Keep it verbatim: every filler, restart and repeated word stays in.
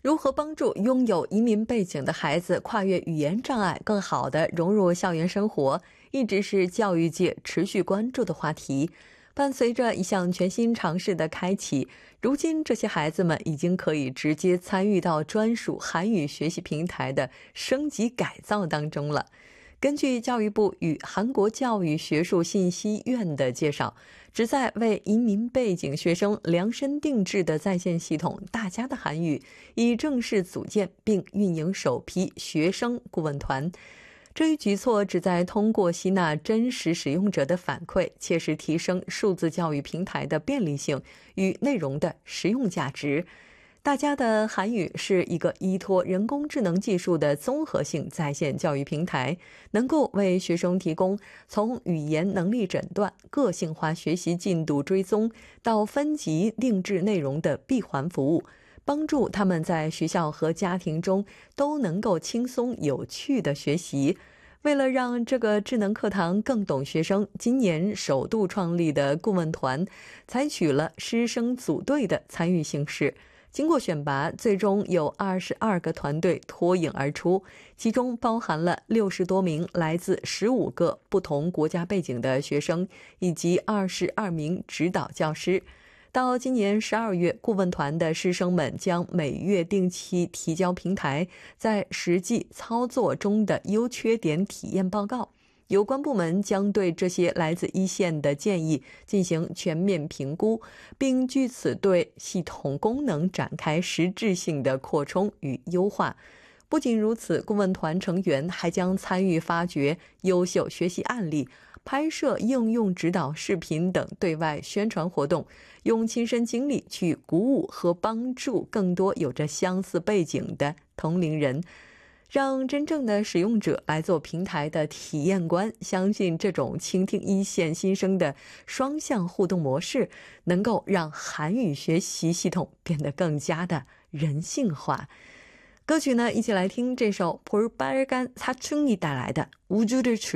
如何帮助拥有移民背景的孩子跨越语言障碍，更好地融入校园生活，一直是教育界持续关注的话题。伴随着一项全新尝试的开启，如今这些孩子们已经可以直接参与到专属韩语学习平台的升级改造当中了。根据教育部与韩国教育学术信息院的介绍，旨在为移民背景学生量身定制的在线系统大家的韩语已正式组建并运营首批学生顾问团。这一举措旨在通过吸纳真实使用者的反馈，切实提升数字教育平台的便利性与内容的实用价值。大家的韩语是一个依托人工智能技术的综合性在线教育平台，能够为学生提供从语言能力诊断、个性化学习进度追踪到分级定制内容的闭环服务，帮助他们在学校和家庭中都能够轻松有趣的学习。为了让这个智能课堂更懂学生，今年首度创立的顾问团采取了师生组队的参与形式。经过选拔，最终有二十二个团队脱颖而出，其中包含了六十多名来自十五个不同国家背景的学生，以及二十二名指导教师。到今年十二月，顾问团的师生们将每月定期提交平台在实际操作中的优缺点体验报告。有关部门将对这些来自一线的建议进行全面评估，并据此对系统功能展开实质性的扩充与优化。不仅如此，顾问团成员还将参与发掘优秀学习案例，拍摄应用指导视频等对外宣传活动，用亲身经历去鼓舞和帮助更多有着相似背景的同龄人，让真正的使用者来做平台的体验官。相信这种倾听一线新生的双向互动模式，能够让韩语学习系统变得更加的人性化。歌曲呢，一起来听这首볼빨간사춘기带来的우주를